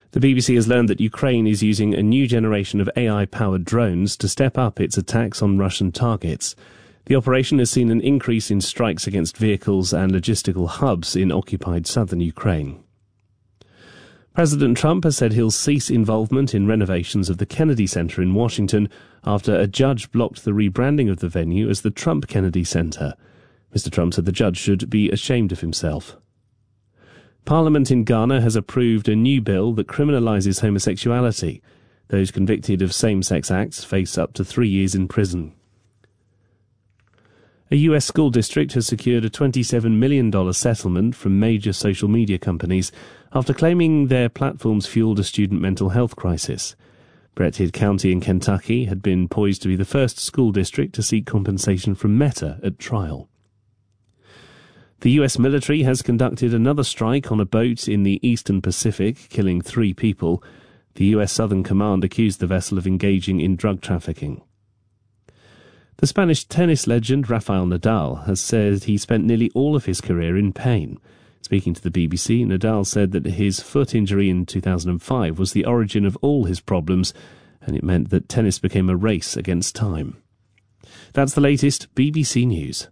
The BBC has learned that Ukraine is using a new generation of AI-powered drones to step up its attacks on Russian targets. The operation has seen an increase in strikes against vehicles and logistical hubs in occupied southern Ukraine. President Trump has said he'll cease involvement in renovations of the Kennedy Center in Washington after a judge blocked the rebranding of the venue as the Trump Kennedy Center. Mr. Trump said the judge should be ashamed of himself. Parliament in Ghana has approved a new bill that criminalises homosexuality. Those convicted of same-sex acts face up to 3 years in prison. A US school district has secured a $27 million settlement from major social media companies after claiming their platforms fueled a student mental health crisis. Breckinridge County in Kentucky had been poised to be the first school district to seek compensation from Meta at trial. The US military has conducted another strike on a boat in the eastern Pacific, killing 3 people. The US Southern Command accused the vessel of engaging in drug trafficking. The Spanish tennis legend Rafael Nadal has said he spent nearly all of his career in pain. Speaking to the BBC, Nadal said that his foot injury in 2005 was the origin of all his problems, and it meant that tennis became a race against time. That's the latest BBC News.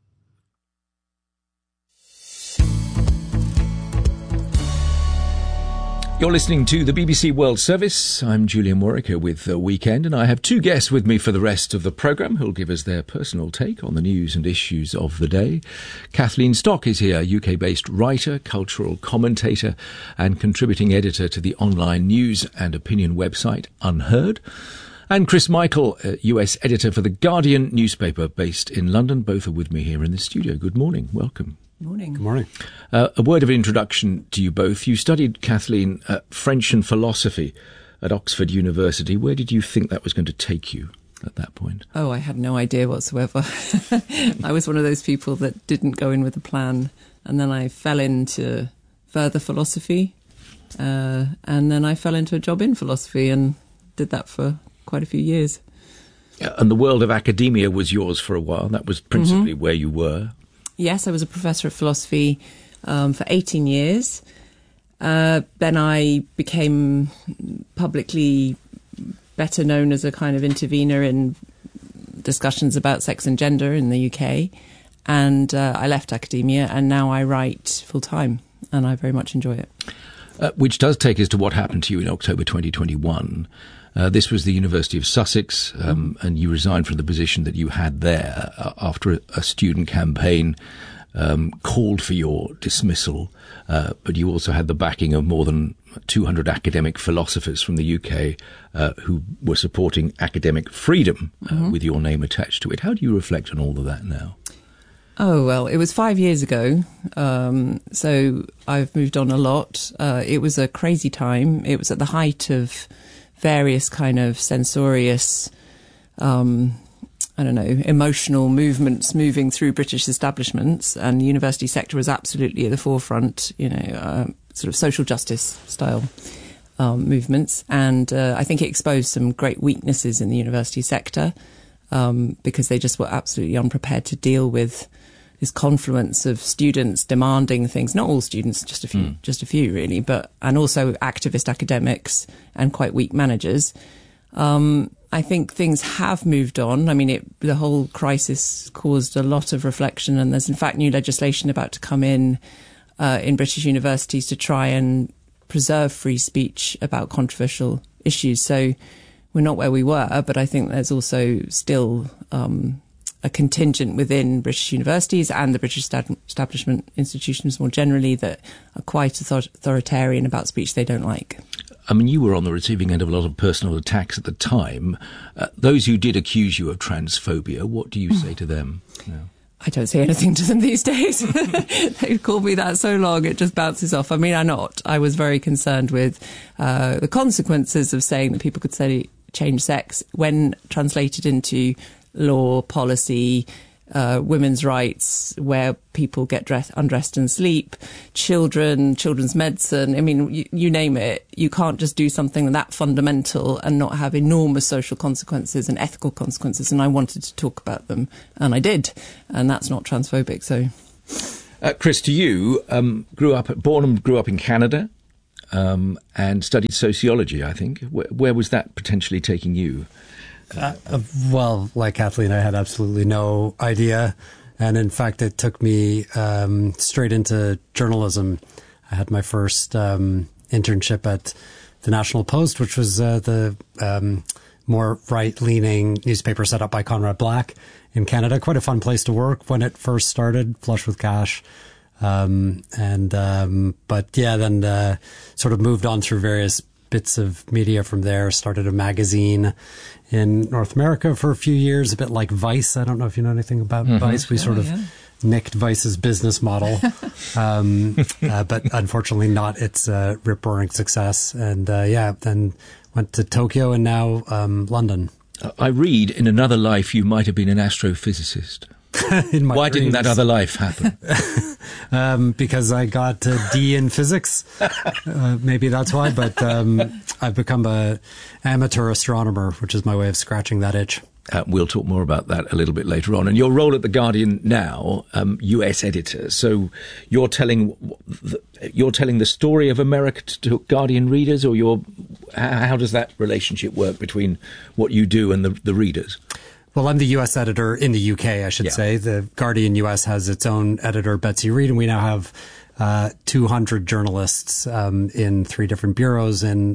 You're listening to the BBC World Service. I'm Julian Warwick with The Weekend, and I have 2 guests with me for the rest of the programme who'll give us their personal take on the news and issues of the day. Kathleen Stock is here, UK-based writer, cultural commentator and contributing editor to the online news and opinion website Unheard. And Chris Michael, US editor for The Guardian newspaper based in London. Both are with me here in the studio. Good morning. Welcome. Morning. Good morning. A word of introduction to you both. You studied, Kathleen, French and philosophy at Oxford University. Where did you think that was going to take you at that point? Oh, I had no idea whatsoever. I was one of those people that didn't go in with a plan. And then I fell into further philosophy. And then I fell into a job in philosophy and did that for quite a few years. And the world of academia was yours for a while. That was principally where you were. Yes, I was a professor of philosophy for 18 years. Then I became publicly better known as a kind of intervener in discussions about sex and gender in the UK. And I left academia and now I write full-time and I very much enjoy it. Which does take us to what happened to you in October 2021. This was the University of Sussex, and you resigned from the position that you had there after a student campaign called for your dismissal, but you also had the backing of more than 200 academic philosophers from the UK who were supporting academic freedom with your name attached to it. How do you reflect on all of that now? Oh, well, it was 5 years ago, so I've moved on a lot. It was a crazy time. It was at the height of various kind of censorious, emotional movements moving through British establishments, and the university sector was absolutely at the forefront, sort of social justice style movements. And I think it exposed some great weaknesses in the university sector because they just were absolutely unprepared to deal with this confluence of students demanding things, not all students, just a few really, and also activist academics and quite weak managers. I think things have moved on. I mean, the whole crisis caused a lot of reflection, and there's in fact new legislation about to come in British universities to try and preserve free speech about controversial issues. So we're not where we were, but I think there's also still a contingent within British universities and the British establishment institutions more generally that are quite authoritarian about speech they don't like. I mean, you were on the receiving end of a lot of personal attacks at the time. Those who did accuse you of transphobia, what do you say to them now? I don't say anything to them these days. They've called me that so long, it just bounces off. I mean, I was very concerned with the consequences of saying that people could change sex when translated into law, policy, women's rights, where people get undressed and sleep, children's medicine. I mean, you name it. You can't just do something that fundamental and not have enormous social consequences and ethical consequences. And I wanted to talk about them, and I did. And that's not transphobic. So, Chris, to you, grew up in Canada. and studied sociology, I think. Where was that potentially taking you? Well, like Kathleen, I had absolutely no idea. And in fact, it took me straight into journalism. I had my first internship at the National Post, which was the more right-leaning newspaper set up by Conrad Black in Canada. Quite a fun place to work when it first started, flush with cash. Then sort of moved on through various bits of media from there. Started a magazine in North America for a few years, a bit like Vice. I don't know if you know anything about Vice. We sort of nicked Vice's business model, but unfortunately not its rip-roaring success. And then went to Tokyo and now London. I read in another life you might have been an astrophysicist. Why didn't that other life happen? Because I got a D in physics. Maybe that's why. But I've become an amateur astronomer, which is my way of scratching that itch. We'll talk more about that a little bit later on. And your role at The Guardian now, US editor. So you're telling the story of America to Guardian readers, or how does that relationship work between what you do and the readers? Well, I'm the US editor in the UK, I should say. The Guardian US has its own editor, Betsy Reed, and we now have 200 journalists in 3 different bureaus in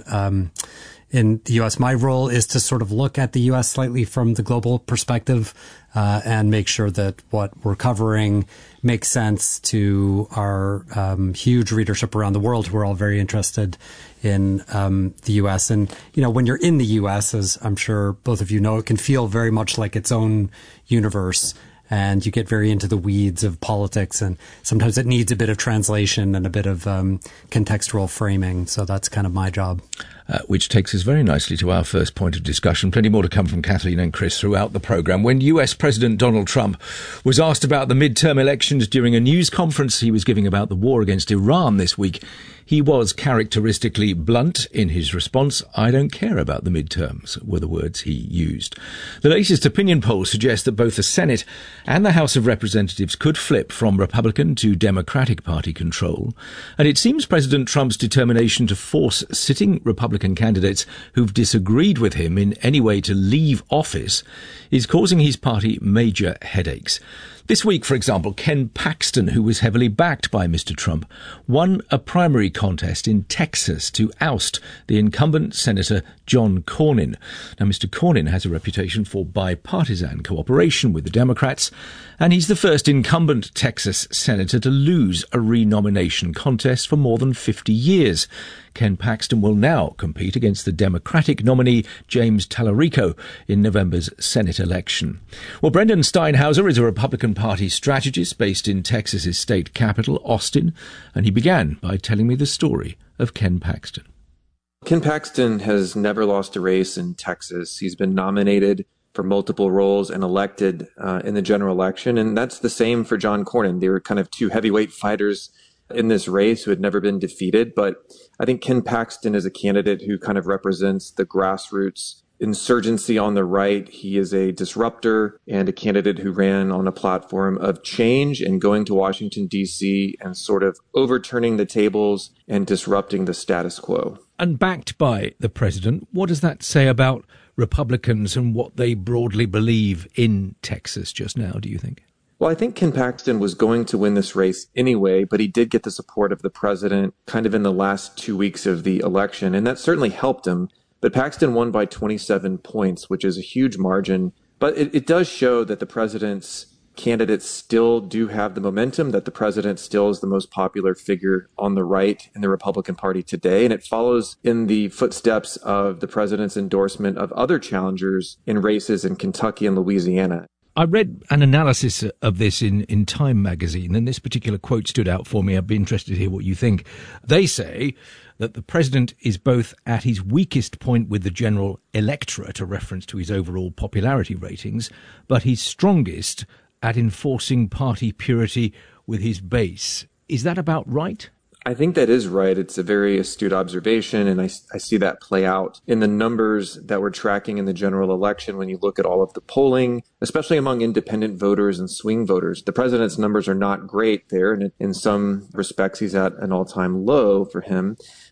the US. My role is to sort of look at the US slightly from the global perspective and make sure that what we're covering makes sense to our huge readership around the world who are all very interested in the US. And, when you're in the US, as I'm sure both of you know, it can feel very much like its own universe. And you get very into the weeds of politics, and sometimes it needs a bit of translation and a bit of contextual framing. So that's kind of my job. Which takes us very nicely to our first point of discussion. Plenty more to come from Kathleen and Chris throughout the programme. When US President Donald Trump was asked about the midterm elections during a news conference he was giving about the war against Iran this week, he was characteristically blunt in his response. "I don't care about the midterms," were the words he used. The latest opinion polls suggest that both the Senate and the House of Representatives could flip from Republican to Democratic Party control. And it seems President Trump's determination to force sitting Republican candidates who've disagreed with him in any way to leave office is causing his party major headaches. This week, for example, Ken Paxton, who was heavily backed by Mr. Trump, won a primary contest in Texas to oust the incumbent Senator John Cornyn. Now, Mr. Cornyn has a reputation for bipartisan cooperation with the Democrats, and he's the first incumbent Texas senator to lose a renomination contest for more than 50 years. Ken Paxton will now compete against the Democratic nominee James Tallarico in November's Senate election. Well, Brendan Steinhauser is a Republican Party strategist based in Texas's state capital, Austin, and he began by telling me the story of Ken Paxton. Ken Paxton has never lost a race in Texas. He's been nominated for multiple roles and elected in the general election, and that's the same for John Cornyn. They were kind of 2 heavyweight fighters in this race who had never been defeated. But I think Ken Paxton is a candidate who kind of represents the grassroots insurgency on the right. He is a disruptor and a candidate who ran on a platform of change and going to Washington, D.C. and sort of overturning the tables and disrupting the status quo. And backed by the president, what does that say about Republicans and what they broadly believe in Texas just now, do you think? Well, I think Ken Paxton was going to win this race anyway, but he did get the support of the president kind of in the last 2 weeks of the election, and that certainly helped him. But Paxton won by 27 points, which is a huge margin. But it does show that the president's candidates still do have the momentum, that the president still is the most popular figure on the right in the Republican Party today. And it follows in the footsteps of the president's endorsement of other challengers in races in Kentucky and Louisiana. I read an analysis of this in Time magazine, and this particular quote stood out for me. I'd be interested to hear what you think. They say that the president is both at his weakest point with the general electorate, a reference to his overall popularity ratings, but his strongest at enforcing party purity with his base. Is that about right? I think that is right. It's a very astute observation, and I see that play out in the numbers that we're tracking in the general election when you look at all of the polling, especially among independent voters and swing voters. The president's numbers are not great there, and in some respects he's at an all-time low for him.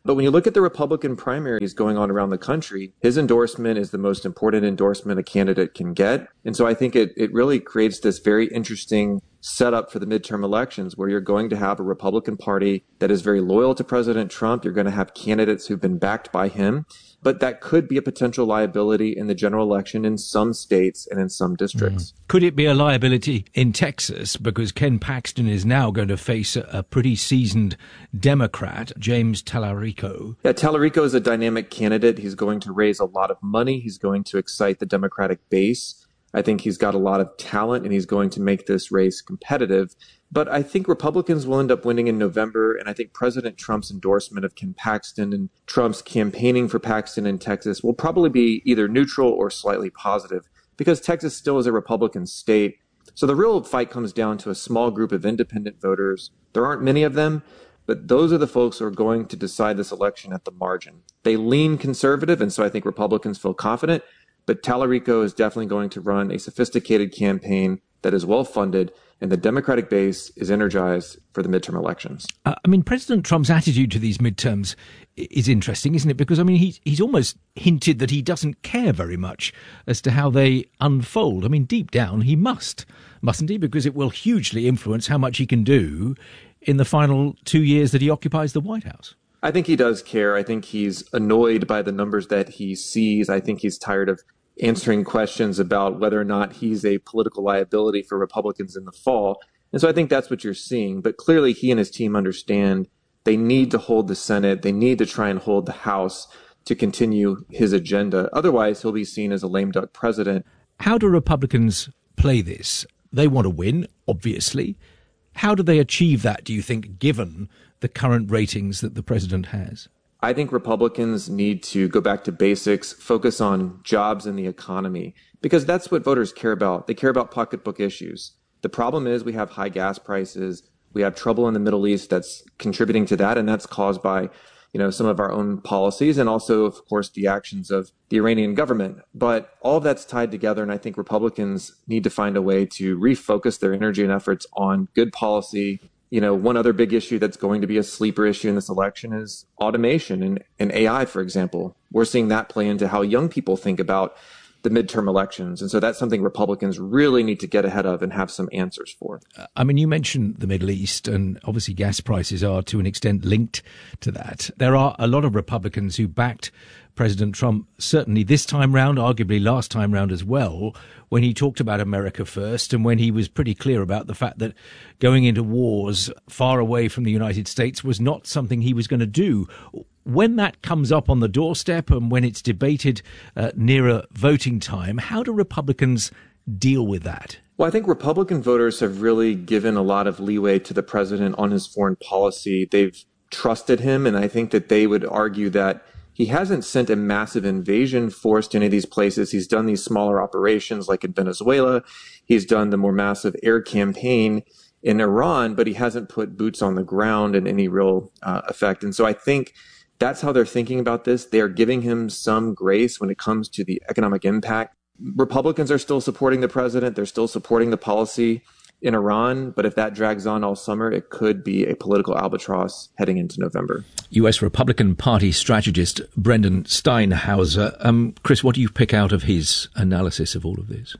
But when you look at the Republican primaries going on around the country, his endorsement is the most important endorsement a candidate can get. And so I think it really creates this very interesting setup for the midterm elections where you're going to have a Republican Party that is very loyal to President Trump. You're going to have candidates who've been backed by him. But that could be a potential liability in the general election in some states and in some districts. Could it be a liability in Texas? Because Ken Paxton is now going to face a pretty seasoned Democrat, James Tallarico. Yeah, Tallarico is a dynamic candidate. He's going to raise a lot of money. He's going to excite the Democratic base. I think he's got a lot of talent, and he's going to make this race competitive. But I think Republicans will end up winning in November, and I think President Trump's endorsement of Ken Paxton and Trump's campaigning for Paxton in Texas will probably be either neutral or slightly positive, because Texas still is a Republican state. So the real fight comes down to a small group of independent voters. There aren't many of them, but those are the folks who are going to decide this election at the margin. They lean conservative, and so I think Republicans feel confident. But Tallarico is definitely going to run a sophisticated campaign that is well-funded, and the Democratic base is energized for the midterm elections. President Trump's attitude to these midterms is interesting, isn't it? Because, he's almost hinted that he doesn't care very much as to how they unfold. Deep down, he mustn't he? Because it will hugely influence how much he can do in the final 2 years that he occupies the White House. I think he does care. I think he's annoyed by the numbers that he sees. I think he's tired of answering questions about whether or not he's a political liability for Republicans in the fall. And so I think that's what you're seeing. But clearly he and his team understand they need to hold the Senate. They need to try and hold the House to continue his agenda. Otherwise, he'll be seen as a lame duck president. How do Republicans play this? They want to win, obviously. How do they achieve that, do you think, given the current ratings that the president has? I think Republicans need to go back to basics, focus on jobs and the economy, because that's what voters care about. They care about pocketbook issues. The problem is we have high gas prices. We have trouble in the Middle East that's contributing to that, and that's caused by, some of our own policies and also, of course, the actions of the Iranian government. But all of that's tied together, and I think Republicans need to find a way to refocus their energy and efforts on good policy. One other big issue that's going to be a sleeper issue in this election is automation and AI, for example. We're seeing that play into how young people think about the midterm elections. And so that's something Republicans really need to get ahead of and have some answers for. You mentioned the Middle East, and obviously gas prices are to an extent linked to that. There are a lot of Republicans who backed President Trump, certainly this time round, arguably last time round as well, when he talked about America first and when he was pretty clear about the fact that going into wars far away from the United States was not something he was going to do. When that comes up on the doorstep and when it's debated nearer voting time, how do Republicans deal with that? Well, I think Republican voters have really given a lot of leeway to the president on his foreign policy. They've trusted him, and I think that they would argue that he hasn't sent a massive invasion force to any of these places. He's done these smaller operations like in Venezuela. He's done the more massive air campaign in Iran, but he hasn't put boots on the ground in any real effect. And so I think that's how they're thinking about this. They are giving him some grace when it comes to the economic impact. Republicans are still supporting the president. They're still supporting the policy in Iran. But if that drags on all summer, it could be a political albatross heading into November. US Republican Party strategist Brendan Steinhauser. Chris, what do you pick out of his analysis of all of this?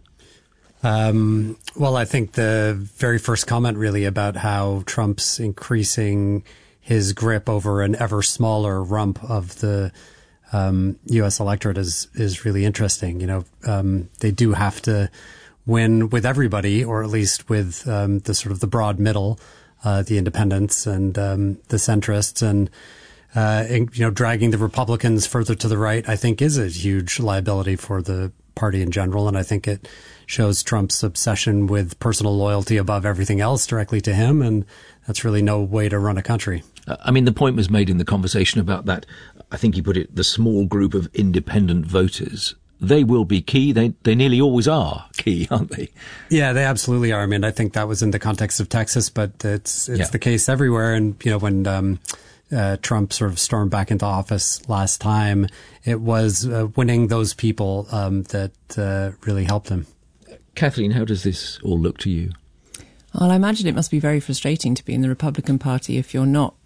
Well, I think the very first comment really about how Trump's increasing his grip over an ever smaller rump of the U.S. electorate is really interesting. They do have to win with everybody, or at least with the sort of the broad middle, the independents and the centrists, and dragging the Republicans further to the right, I think, is a huge liability for the party in general. And I think it shows Trump's obsession with personal loyalty above everything else directly to him. And that's really no way to run a country. The point was made in the conversation about that. I think you put it, the small group of independent voters. They will be key. They nearly always are key, aren't they? Yeah, they absolutely are. I think that was in the context of Texas, but it's the case everywhere. And, when Trump sort of stormed back into office last time, it was winning those people that really helped him. Kathleen, how does this all look to you? Well, I imagine it must be very frustrating to be in the Republican Party if you're not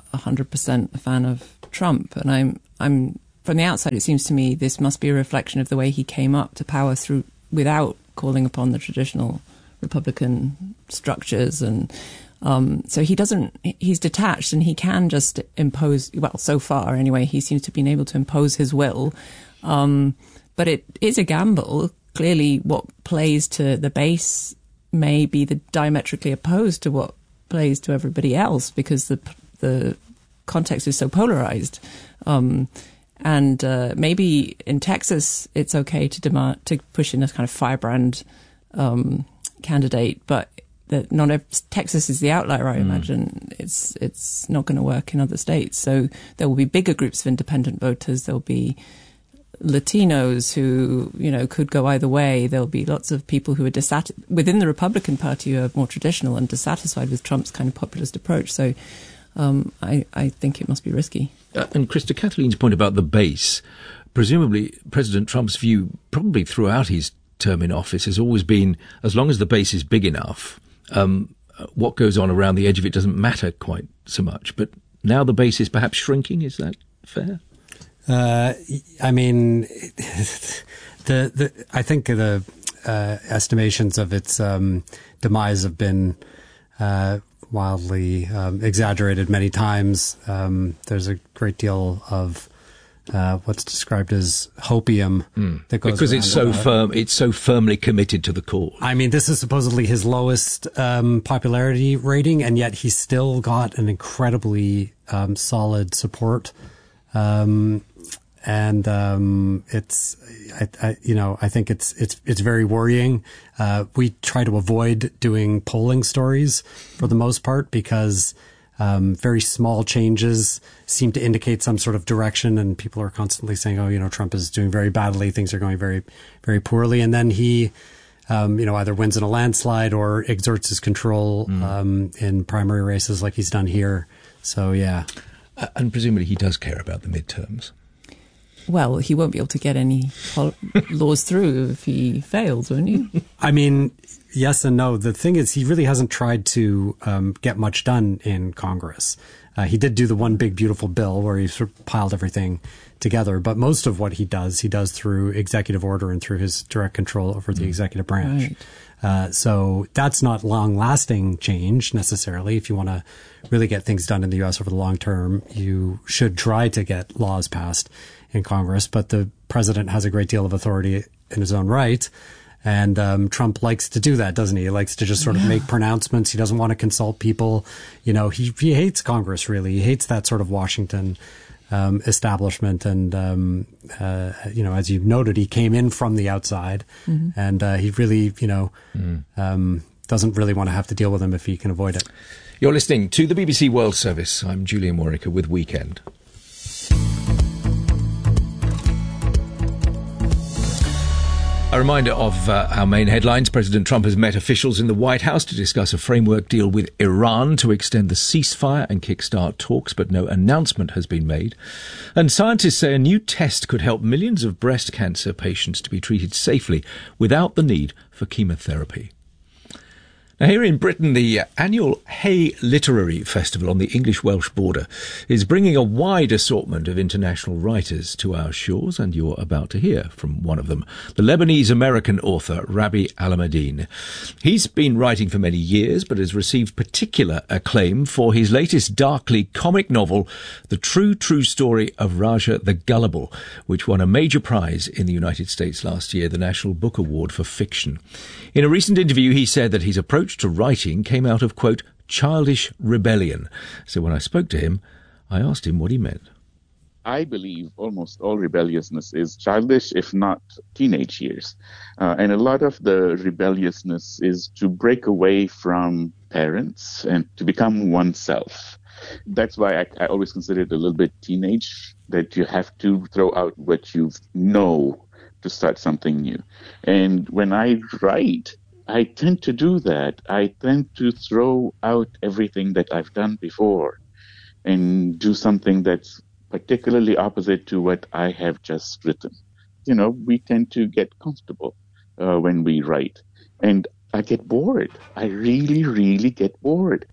100% a fan of Trump. And I'm from the outside, it seems to me this must be a reflection of the way he came up to power without calling upon the traditional Republican structures. And so he's detached, and he can just impose, well, so far anyway, he seems to have been able to impose his will. But it is a gamble. Clearly what plays to the base may be diametrically opposed to what plays to everybody else, because the context is so polarized. And maybe in Texas, it's okay to push in a kind of firebrand candidate, but Texas is the outlier. I imagine it's not going to work in other states. So there will be bigger groups of independent voters. There'll be Latinos who could go either way. There'll be lots of people who are within the Republican Party who are more traditional and dissatisfied with Trump's kind of populist approach. So I think it must be risky. And Chris, to Kathleen's point about the base, presumably President Trump's view, probably throughout his term in office, has always been, as long as the base is big enough, what goes on around the edge of it doesn't matter quite so much. But now the base is perhaps shrinking. Is that fair? I mean, I think the estimations of its demise have been wildly exaggerated many times. There's a great deal of what's described as hopium that goes because it's so firm. It's so firmly committed to the cause. I mean, this is supposedly his lowest popularity rating, and yet he's still got an incredibly solid support. I think it's very worrying. We try to avoid doing polling stories for the most part because very small changes seem to indicate some sort of direction, and people are constantly saying, "Oh, Trump is doing very badly. Things are going very, very poorly." And then he, either wins in a landslide or exerts his control in primary races, like he's done here. So, yeah. And presumably he does care about the midterms. Well, he won't be able to get any laws through if he fails, won't he? I mean, yes and no. The thing is, he really hasn't tried to get much done in Congress. He did do the one big, beautiful bill where he sort of piled everything together. But most of what he does through executive order and through his direct control over the executive branch. Right. So that's not long-lasting change necessarily. If you want to really get things done in the U.S. over the long term, you should try to get laws passed in Congress. But the president has a great deal of authority in his own right. And Trump likes to do that, doesn't he? He likes to just sort of make pronouncements. He doesn't want to consult people. He hates Congress, really. He hates that sort of Washington establishment. And, as you've noted, he came in from the outside. And he really, doesn't really want to have to deal with him if he can avoid it. You're listening to the BBC World Service. I'm Julian Warwicker with Weekend. A reminder of our main headlines. President Trump has met officials in the White House to discuss a framework deal with Iran to extend the ceasefire and kickstart talks, but no announcement has been made. And scientists say a new test could help millions of breast cancer patients to be treated safely without the need for chemotherapy. Now, here in Britain, the annual Hay Literary Festival on the English-Welsh border is bringing a wide assortment of international writers to our shores, and you're about to hear from one of them, the Lebanese-American author Rabi Alameddine. He's been writing for many years, but has received particular acclaim for his latest darkly comic novel, The True Story of Raja the Gullible, which won a major prize in the United States last year, the National Book Award for Fiction. In a recent interview, he said that his approach to writing came out of, quote, childish rebellion. So when I spoke to him, I asked him what he meant. I believe almost all rebelliousness is childish, if not teenage years. And a lot of the rebelliousness is to break away from parents and to become oneself. That's why I always consider it a little bit teenage, that you have to throw out what you know to start something new. And when I write, I tend to do that. I tend to throw out everything that I've done before and do something that's particularly opposite to what I have just written. We tend to get comfortable when we write. And I get bored. I really, really get bored.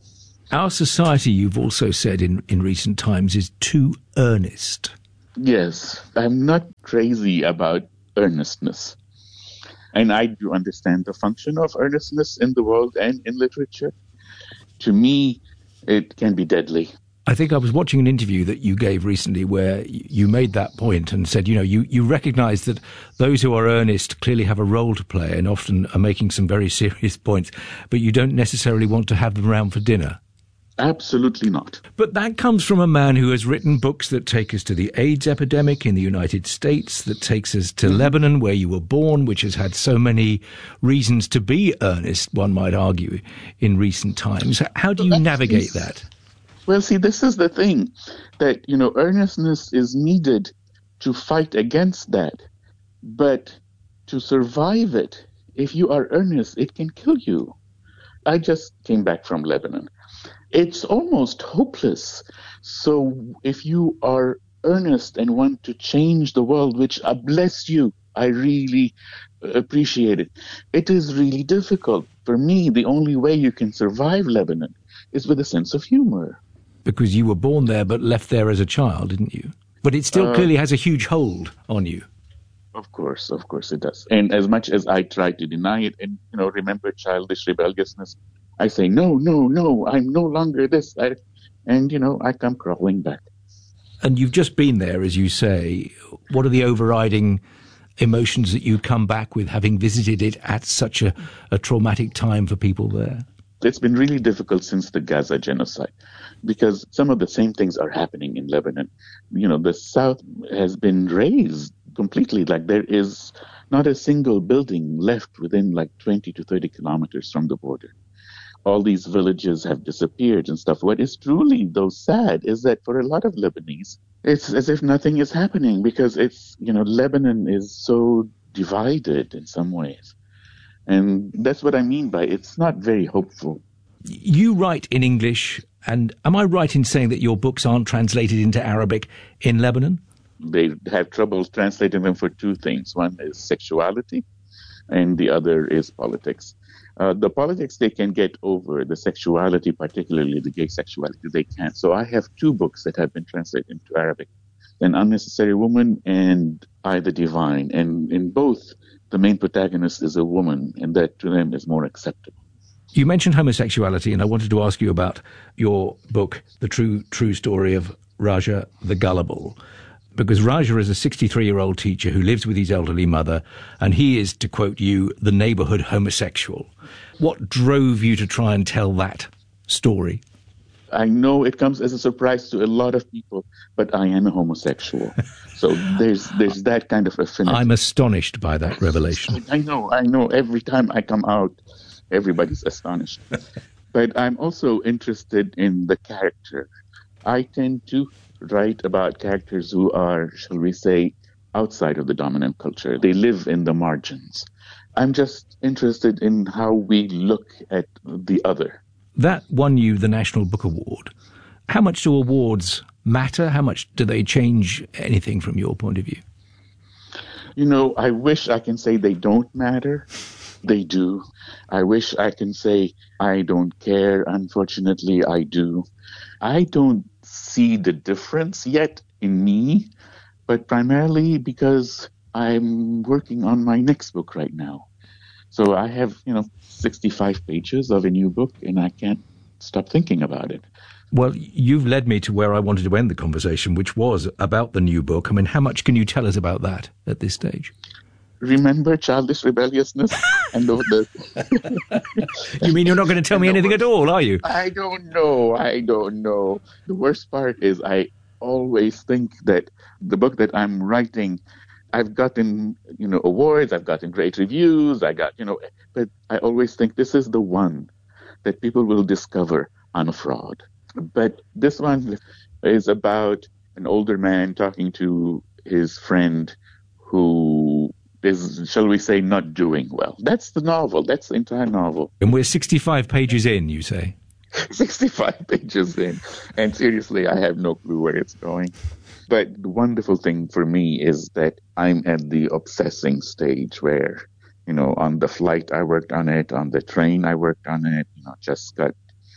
Our society, you've also said in recent times, is too earnest. Yes, I'm not crazy about earnestness. And I do understand the function of earnestness in the world and in literature. To me, it can be deadly. I think I was watching an interview that you gave recently where you made that point and said, you recognise that those who are earnest clearly have a role to play and often are making some very serious points, but you don't necessarily want to have them around for dinner. Absolutely not. But that comes from a man who has written books that take us to the AIDS epidemic in the United States, that takes us to Lebanon, where you were born, which has had so many reasons to be earnest, one might argue, in recent times. How do you navigate that? Well, see, this is the thing, that, earnestness is needed to fight against that. But to survive it, if you are earnest, it can kill you. I just came back from Lebanon. It's almost hopeless. So if you are earnest and want to change the world, which bless you, I really appreciate it. It is really difficult. For me, the only way you can survive Lebanon is with a sense of humor. Because you were born there but left there as a child, didn't you? But it still clearly has a huge hold on you. Of course it does. And as much as I try to deny it and, remember childish rebelliousness, I say, no, I'm no longer this. I come crawling back. And you've just been there, as you say. What are the overriding emotions that you come back with, having visited it at such a traumatic time for people there? It's been really difficult since the Gaza genocide, because some of the same things are happening in Lebanon. The South has been razed completely. Like, there is not a single building left within 20 to 30 kilometers from the border. All these villages have disappeared and stuff. What is truly, though, sad is that for a lot of Lebanese, it's as if nothing is happening, because Lebanon is so divided in some ways. And that's what I mean by it's not very hopeful. You write in English, and am I right in saying that your books aren't translated into Arabic in Lebanon? They have trouble translating them for two things. One is sexuality, and the other is politics. The politics they can get over, the sexuality, particularly the gay sexuality, they can't. So I have two books that have been translated into Arabic, An Unnecessary Woman and I, the Divine. And in both, the main protagonist is a woman, and that to them is more acceptable. You mentioned homosexuality, and I wanted to ask you about your book, The True Story of Raja the Gullible. Because Raja is a 63-year-old teacher who lives with his elderly mother, and he is, to quote you, the neighbourhood homosexual. What drove you to try and tell that story? I know it comes as a surprise to a lot of people, but I am a homosexual. So there's that kind of affinity. I'm astonished by that revelation. I know. Every time I come out, everybody's astonished. But I'm also interested in the character. I tend to write about characters who are, shall we say, outside of the dominant culture. They live in the margins. I'm just interested in how we look at the other. That won you the National Book Award. How much do awards matter? How much do they change anything from your point of view? I wish I can say they don't matter. They do. I wish I can say I don't care. Unfortunately, I do. I don't see the difference yet in me, but primarily because I'm working on my next book right now. So I have, 65 pages of a new book, and I can't stop thinking about it. Well, you've led me to where I wanted to end the conversation, which was about the new book. I mean, how much can you tell us about that at this stage? Remember childish rebelliousness? And You mean you're not going to tell me anything at all, are you? I don't know. The worst part is I always think that the book that I'm writing, I've gotten, awards, I've gotten great reviews, but I always think this is the one that people will discover on a fraud. But this one is about an older man talking to his friend who is, shall we say, not doing well. That's the novel. That's the entire novel. And we're 65 pages in, you say? 65 pages in. And seriously, I have no clue where it's going. But the wonderful thing for me is that I'm at the obsessing stage where, on the flight I worked on it, on the train I worked on it, just got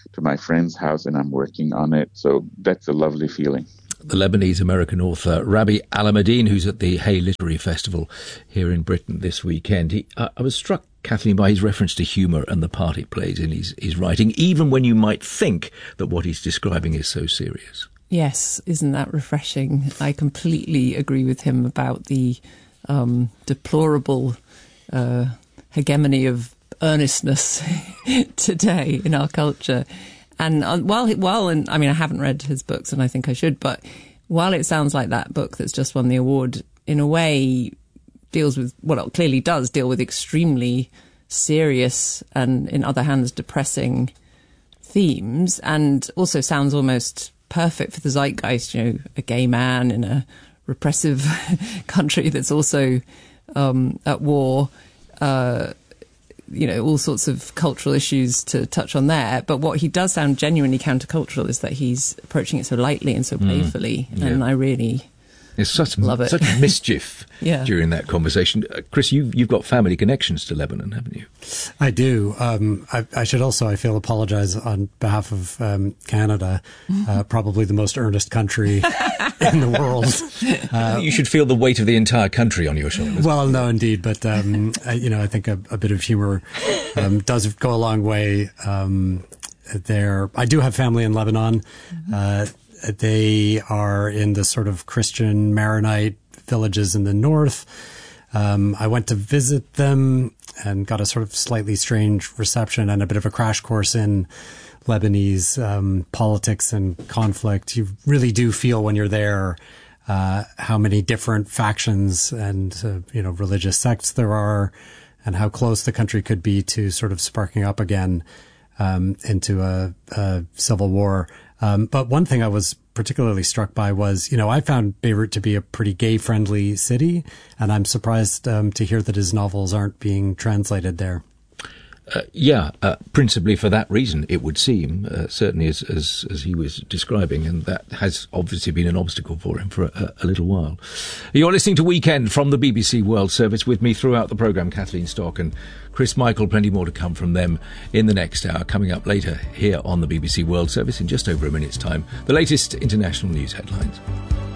to my friend's house and I'm working on it. So that's a lovely feeling. The Lebanese-American author Rabih Alameddine, who's at the Hay Literary Festival here in Britain this weekend. I was struck, Kathleen, by his reference to humour and the part it plays in his writing, even when you might think that what he's describing is so serious. Yes, isn't that refreshing? I completely agree with him about the deplorable hegemony of earnestness today in our culture. And I haven't read his books and I think I should, but while it sounds like that book that's just won the award, in a way deals with, well, it clearly does deal with extremely serious and, in other hands, depressing themes, and also sounds almost perfect for the zeitgeist, a gay man in a repressive country that's also at war, all sorts of cultural issues to touch on there. But what he does sound genuinely countercultural is that he's approaching it so lightly and so playfully, and I really love it. Such mischief yeah. during that conversation. Chris, you've got family connections to Lebanon, haven't you? I do. I should also, I feel, apologize on behalf of Canada, probably the most earnest country in the world. You should feel the weight of the entire country on your shoulders. Well, no, indeed. But, I think a bit of humor does go a long way there. I do have family in Lebanon. They are in the sort of Christian Maronite villages in the north. I went to visit them and got a sort of slightly strange reception and a bit of a crash course in Lebanese politics and conflict. You really do feel when you're there how many different factions and religious sects there are, and how close the country could be to sort of sparking up again into a civil war. But one thing I was particularly struck by was, I found Beirut to be a pretty gay-friendly city, and I'm surprised to hear that his novels aren't being translated there. Principally for that reason, it would seem, certainly as he was describing, and that has obviously been an obstacle for him for a little while. You're listening to Weekend from the BBC World Service. With me throughout the programme, Kathleen Stock and Chris Michael. Plenty more to come from them in the next hour. Coming up later here on the BBC World Service in just over a minute's time, the latest international news headlines.